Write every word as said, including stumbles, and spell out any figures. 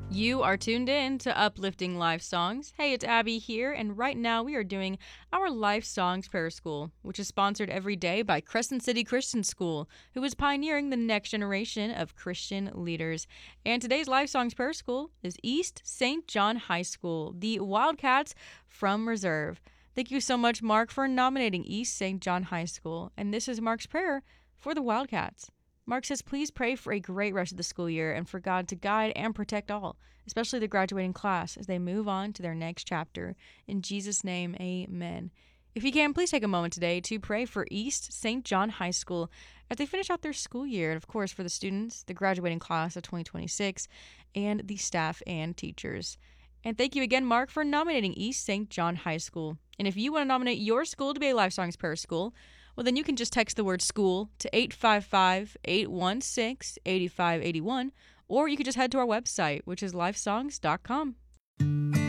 You are tuned in to Uplifting Life Songs. Hey, it's Abby here, and right now we are doing our Life Songs Prayer School, which is sponsored every day by Crescent City Christian School, who is pioneering the next generation of Christian leaders. And today's Life Songs Prayer School is East Saint John High School, the Wildcats from Reserve. Thank you so much, Mark, for nominating East Saint John High School, and this is Mark's prayer for the Wildcats. Mark says, please pray for a great rest of the school year and for God to guide and protect all, especially the graduating class, as they move on to their next chapter. In Jesus' name, amen. If you can, please take a moment today to pray for East Saint John High School as they finish out their school year, and of course for the students, the graduating class of twenty twenty-six, and the staff and teachers. And thank you again, Mark, for nominating East Saint John High School. And if you want to nominate your school to be a Life Songs Prayer School, well, then you can just text the word school to eight five five, eight one six, eight five eight one, or you could just head to our website, which is lifesongs dot com.